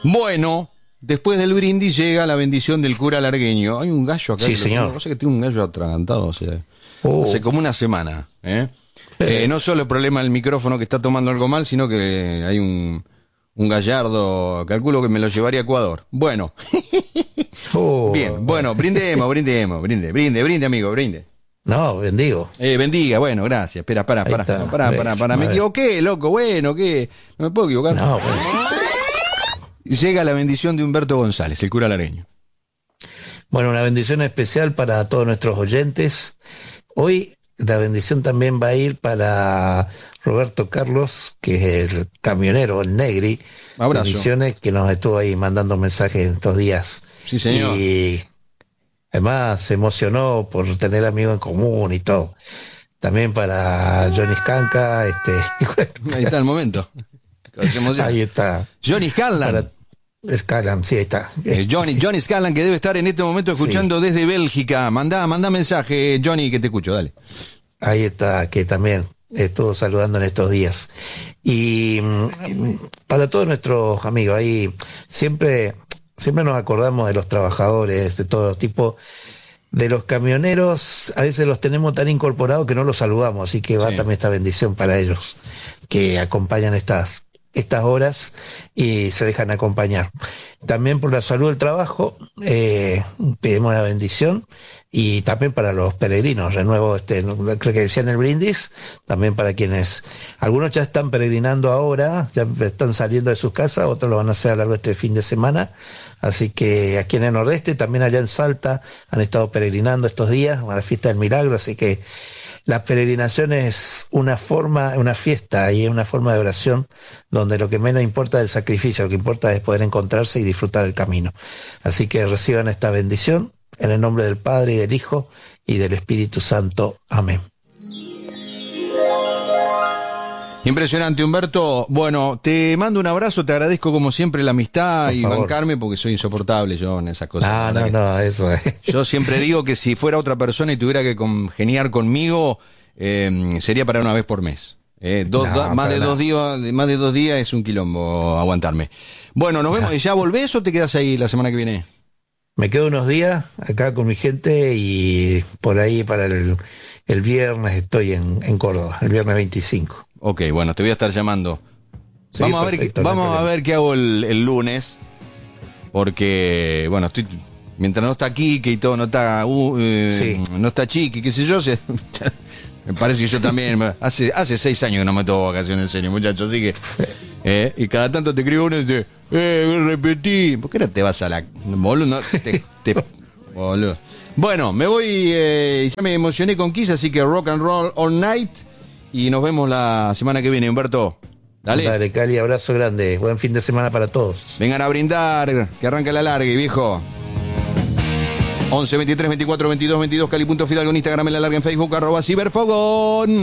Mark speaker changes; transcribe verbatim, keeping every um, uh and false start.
Speaker 1: Bueno, después del brindis llega la bendición del cura largueño. Hay un gallo acá.
Speaker 2: Sí,
Speaker 1: que
Speaker 2: señor.
Speaker 1: Lo, cosa que tiene un gallo atragantado, o sea,
Speaker 2: Oh.
Speaker 1: hace como una semana. ¿eh? Eh, no solo el problema del micrófono que está tomando algo mal, sino que hay un, un gallardo, calculo que me lo llevaría a Ecuador. Bueno,
Speaker 2: Oh.
Speaker 1: bien, bueno, brindemos, brindemos, brinde, brinde, brinde, amigo, brinde.
Speaker 2: No, bendigo.
Speaker 1: Eh, bendiga, bueno, gracias. Espera, pará,
Speaker 2: Ahí
Speaker 1: pará,
Speaker 2: está.
Speaker 1: no, pará,
Speaker 2: A ver,
Speaker 1: pará, pará.
Speaker 2: a
Speaker 1: Me
Speaker 2: ver.
Speaker 1: equivoqué, loco, bueno, ¿qué? No me puedo equivocar.
Speaker 2: No, bueno.
Speaker 1: Llega la bendición de Humberto González, el cura largueño.
Speaker 2: Bueno, una bendición especial para todos nuestros oyentes. Hoy la bendición también va a ir para Roberto Carlos, que es el camionero, el Negri,
Speaker 1: Abrazo.
Speaker 2: de Misiones, que nos estuvo ahí mandando mensajes estos días.
Speaker 1: Sí, señor.
Speaker 2: Y además se emocionó por tener amigos en común y todo. También para Johnny Scanca, este,
Speaker 1: Ahí está el momento. Se emociona.
Speaker 2: ahí está.
Speaker 1: Johnny Scanlan.
Speaker 2: Para Scanlan, sí, ahí está.
Speaker 1: Eh, Johnny, Johnny Scanlan, que debe estar en este momento escuchando
Speaker 2: Sí.
Speaker 1: desde Bélgica. Mandá, mandá mensaje, Johnny, que te escucho, dale.
Speaker 2: Ahí está, que también estuvo saludando en estos días. Y mm, para todos nuestros amigos, ahí siempre, siempre nos acordamos de los trabajadores, de todo tipo, de los camioneros, a veces los tenemos tan incorporados que no los saludamos, así que va
Speaker 1: Sí.
Speaker 2: también esta bendición para ellos, que acompañan estas, estas horas y se dejan acompañar. También por la salud del trabajo, eh, pedimos la bendición. Y también para los peregrinos, renuevo, este, creo que decían el brindis, también para quienes, algunos ya están peregrinando ahora, ya están saliendo de sus casas, otros lo van a hacer a lo largo de este fin de semana, así que aquí en el Nordeste, también allá en Salta, han estado peregrinando estos días, a la fiesta del milagro, así que la peregrinación es una forma, una fiesta y es una forma de oración donde lo que menos importa es el sacrificio, lo que importa es poder encontrarse y disfrutar el camino. Así que reciban esta bendición. En el nombre del Padre, y del Hijo, y del Espíritu Santo. Amén.
Speaker 1: Impresionante, Humberto. Bueno, te mando un abrazo, te agradezco como siempre la amistad
Speaker 2: Por
Speaker 1: y
Speaker 2: favor.
Speaker 1: bancarme porque soy insoportable yo en esas cosas.
Speaker 2: No,
Speaker 1: La
Speaker 2: no,
Speaker 1: verdad
Speaker 2: no, eso es.
Speaker 1: que Yo siempre digo que si fuera otra persona y tuviera que congeniar conmigo, eh, sería para una vez por mes. Eh, dos,
Speaker 2: No,
Speaker 1: do- más,
Speaker 2: para
Speaker 1: de dos
Speaker 2: nada.
Speaker 1: días, más de dos días es un quilombo aguantarme. Bueno, nos vemos. ¿Y ya volvés o te quedas ahí la semana que viene?
Speaker 2: Me quedo unos días acá con mi gente y por ahí para el, el viernes estoy en, en Córdoba, el viernes veinticinco.
Speaker 1: Ok, bueno, te voy a estar llamando.
Speaker 2: Sí,
Speaker 1: vamos
Speaker 2: perfecto,
Speaker 1: a ver,
Speaker 2: no hay
Speaker 1: vamos a
Speaker 2: problema.
Speaker 1: ver qué hago el, el lunes, porque, bueno, estoy, mientras no está Quique y todo, no está, uh, eh,
Speaker 2: Sí.
Speaker 1: no está Chiqui, qué sé yo, se- me parece que yo también, hace, hace seis años que no me tomo vacaciones en serio, muchachos, así que, eh, y cada tanto te escribe uno y dice, eh, repetí, ¿por qué no te vas a la, boludo, no, te, te- boludo. Bueno, me voy, eh, ya me emocioné con Kiss, así que rock and roll all night, y nos vemos la semana que viene, Humberto. Dale.
Speaker 2: Dale, Cali, abrazo grande. Buen fin de semana para todos.
Speaker 1: Vengan a brindar, que arranca la larga, viejo. once, veintitrés, veinticuatro, veintidós, veintidós, Cali.Fidalgo en Instagram, en la larga en Facebook, arroba Ciberfogón.